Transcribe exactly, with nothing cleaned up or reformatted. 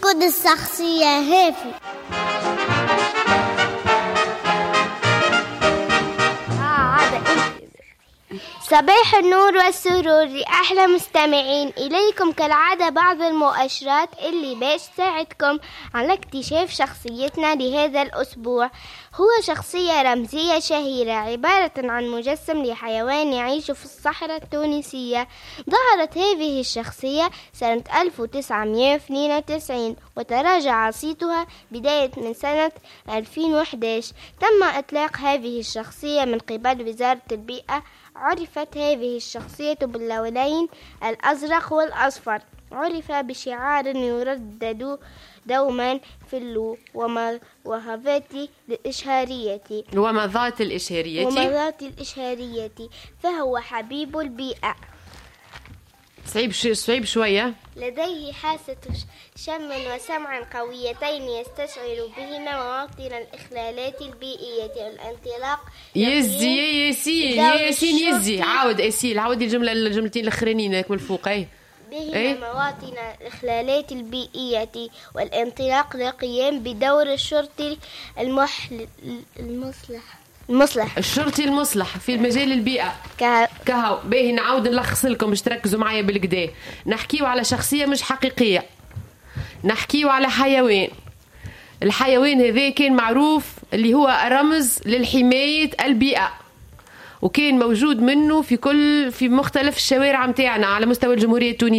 نقد الشخصية هافي. صباح النور والسرور لأحلى مستمعين، إليكم كالعادة بعض المؤشرات اللي باش تساعدكم على اكتشاف شخصيتنا لهذا الأسبوع. هو شخصية رمزية شهيرة عبارة عن مجسم لحيوان يعيش في الصحراء التونسية. ظهرت هذه الشخصية سنة ألف وتسعمائة واثنين وتسعين وتراجع صيتها بداية من سنة ألفين وأحد عشر. تم إطلاق هذه الشخصية من قبل وزارة البيئة. عرفت هذه الشخصية باللونين الأزرق والأصفر. عرف بشعار يردد دوما في اللو ومهذات الإشهارية ومضات الإشهارية ومضات الإشهارية فهو حبيب البيئة. صعيب صعيب شوية. لديه حاسة شم وسمع قويتين يستشعر بهما مواطن الإخلالات البيئية والانطلاق. يزي يا ياسين يا ياسين يزي عاود ياسين عاودي الجملة الجملتين الأخرانيين من الفوق. أي بهما أي؟ مواطن الإخلالات البيئية والانطلاق للقيام بدور الشرطي المحل المصلح المصلح الشرطي المصلح في مجال البيئة كه... كهو. باهي نعاود نلخص لكم باش تركزوا معايا بالكدا. نحكيو على شخصية مش حقيقية، نحكيو على حيوان. الحيوان هذا كان معروف اللي هو رمز للحماية البيئة، وكان موجود منه في كل في مختلف الشوارع متاعنا على مستوى الجمهورية التونسية.